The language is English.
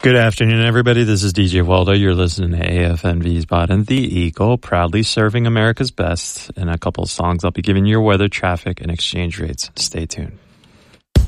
Good afternoon, everybody. This is DJ Waldo. You're listening to AFNV's Baden, the Eagle, proudly serving America's best. In a couple of songs, I'll be giving you your weather, traffic, and exchange rates. Stay tuned.